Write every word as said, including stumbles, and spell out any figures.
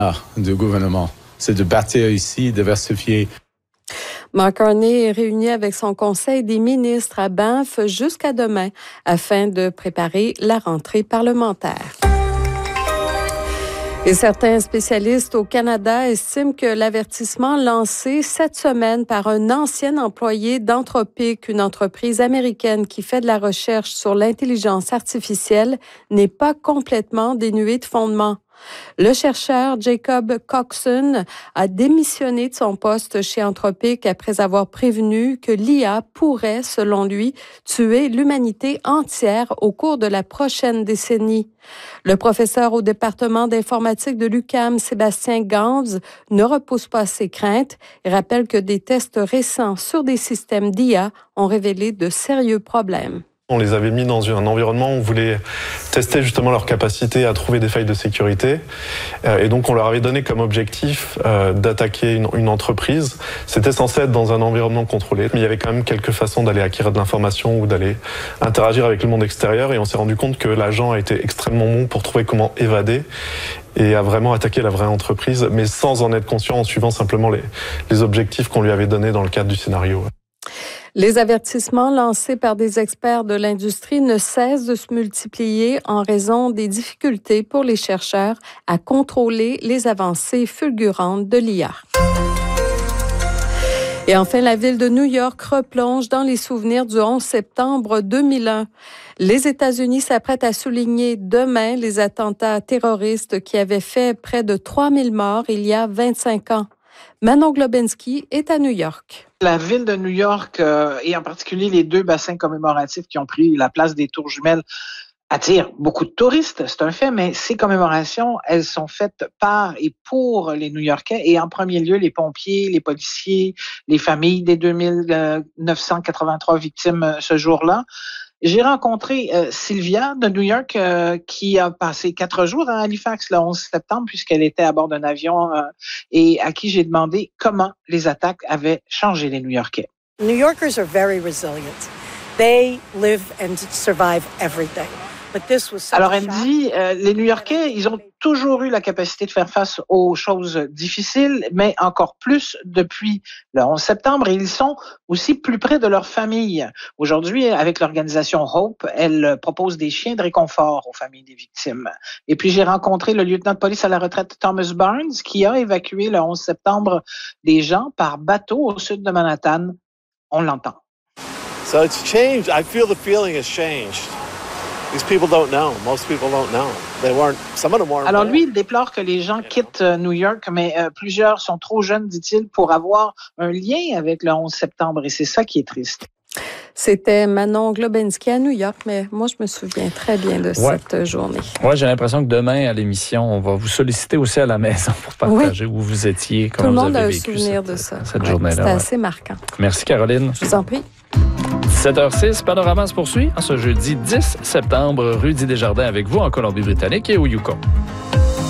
du gouvernement. C'est de bâtir ici, diversifier. Mark Carney est réuni avec son conseil des ministres à Banff jusqu'à demain afin de préparer la rentrée parlementaire. Et certains spécialistes au Canada estiment que l'avertissement lancé cette semaine par un ancien employé d'Anthropic, une entreprise américaine qui fait de la recherche sur l'intelligence artificielle, n'est pas complètement dénué de fondement. Le chercheur Jacob Coxon a démissionné de son poste chez Anthropic après avoir prévenu que l'I A pourrait, selon lui, tuer l'humanité entière au cours de la prochaine décennie. Le professeur au département d'informatique de l'U Q A M, Sébastien Gans, ne repousse pas ses craintes et rappelle que des tests récents sur des systèmes d'I A ont révélé de sérieux problèmes. On les avait mis dans un environnement où on voulait tester justement leur capacité à trouver des failles de sécurité. Et donc, on leur avait donné comme objectif euh, d'attaquer une, une entreprise. C'était censé être dans un environnement contrôlé, mais il y avait quand même quelques façons d'aller acquérir de l'information ou d'aller interagir avec le monde extérieur. Et on s'est rendu compte que l'agent a été extrêmement bon pour trouver comment évader et a vraiment attaqué la vraie entreprise, mais sans en être conscient, en suivant simplement les, les objectifs qu'on lui avait donnés dans le cadre du scénario. Les avertissements lancés par des experts de l'industrie ne cessent de se multiplier en raison des difficultés pour les chercheurs à contrôler les avancées fulgurantes de l'I A. Et enfin, la ville de New York replonge dans les souvenirs du onze septembre deux mille un. Les États-Unis s'apprêtent à souligner demain les attentats terroristes qui avaient fait près de trois mille morts il y a vingt-cinq ans. Manon Globinski est à New York. La ville de New York, euh, et en particulier les deux bassins commémoratifs qui ont pris la place des Tours Jumelles, attirent beaucoup de touristes, c'est un fait, mais ces commémorations, elles sont faites par et pour les New-Yorkais et en premier lieu les pompiers, les policiers, les familles des deux mille neuf cent quatre-vingt-trois victimes ce jour-là. J'ai rencontré euh, Sylvia de New York euh, qui a passé quatre jours à Halifax le onze septembre puisqu'elle était à bord d'un avion euh, et à qui j'ai demandé comment les attaques avaient changé les New-Yorkais. New Yorkers are very resilient. They live and survive everything. Alors, elle dit, euh, les New-Yorkais, ils ont toujours eu la capacité de faire face aux choses difficiles, mais encore plus depuis le onze septembre, et ils sont aussi plus près de leur famille. Aujourd'hui, avec l'organisation Hope, elle propose des chiens de réconfort aux familles des victimes. Et puis, j'ai rencontré le lieutenant de police à la retraite Thomas Barnes, qui a évacué le onze septembre des gens par bateau au sud de Manhattan. On l'entend. So it's changed. I feel the feeling has changed. These people don't know. Most people don't know. They weren't. Some of them weren't. Alors lui, il déplore que les gens quittent euh, New York, mais euh, plusieurs sont trop jeunes, dit-il, pour avoir un lien avec le onze septembre, et c'est ça qui est triste. C'était Manon Globinski à New York, mais moi, je me souviens très bien de ouais. cette journée. Moi, j'ai l'impression que demain, à l'émission, on va vous solliciter aussi à la maison pour partager oui. où vous étiez, comment Tout le vous monde avez a un vécu souvenir cette, de ça. cette ouais, journée-là. C'était ouais. assez marquant. Merci, Caroline. Je vous en prie. dix-sept heures six, Panorama se poursuit en ce jeudi dix septembre, Rudy Desjardins avec vous en Colombie-Britannique et au Yukon.